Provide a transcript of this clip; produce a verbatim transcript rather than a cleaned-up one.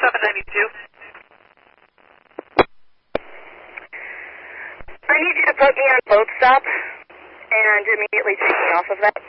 seven ninety-two. I need you to put me on boat stop and immediately take me off of that.